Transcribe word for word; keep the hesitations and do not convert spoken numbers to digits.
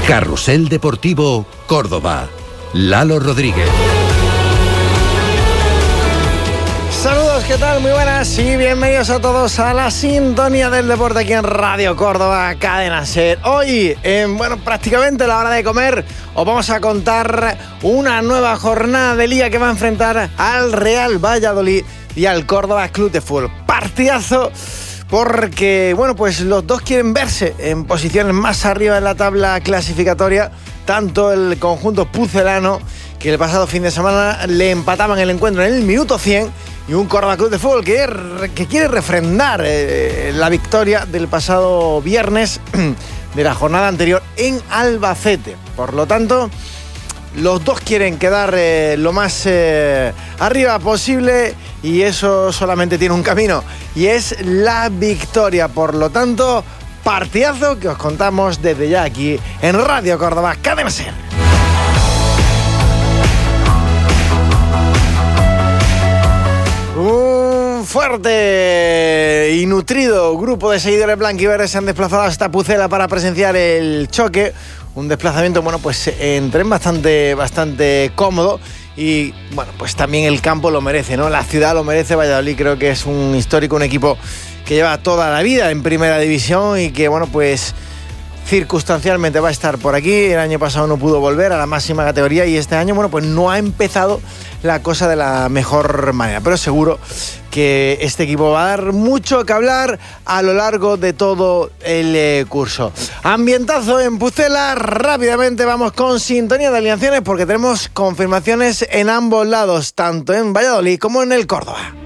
Carrusel Deportivo Córdoba. Lalo Rodríguez. Saludos, ¿qué tal? Muy buenas y bienvenidos a todos a la sintonía del deporte aquí en Radio Córdoba, Cadena Ser. Hoy, en, bueno, prácticamente a la hora de comer, os vamos a contar una nueva jornada de liga que va a enfrentar al Real Valladolid y al Córdoba Club de Fútbol. Partidazo, porque, bueno, pues los dos quieren verse en posiciones más arriba en la tabla clasificatoria, tanto el conjunto pucelano, que el pasado fin de semana le empataban el encuentro en el minuto cien, y un Córdoba Club de Fútbol que, que quiere refrendar eh, la victoria del pasado viernes de la jornada anterior en Albacete. Por lo tanto, los dos quieren quedar eh, lo más eh, arriba posible, y eso solamente tiene un camino, y es la victoria. Por lo tanto, partidazo que os contamos desde ya aquí en Radio Córdoba, Cadena Ser. Un fuerte y nutrido grupo de seguidores blanquiverdes se han desplazado hasta Pucela para presenciar el choque. Un desplazamiento, bueno, pues en tren bastante, bastante cómodo. Y, bueno, pues también el campo lo merece, ¿no? La ciudad lo merece. Valladolid creo que es un histórico, un equipo que lleva toda la vida en primera división y que, bueno, pues circunstancialmente va a estar por aquí. El año pasado no pudo volver a la máxima categoría y este año, bueno, pues no ha empezado la cosa de la mejor manera, pero seguro que este equipo va a dar mucho que hablar a lo largo de todo el eh, curso. Ambientazo en Pucela. Rápidamente vamos con sintonía de alineaciones porque tenemos confirmaciones en ambos lados, tanto en Valladolid como en el Córdoba.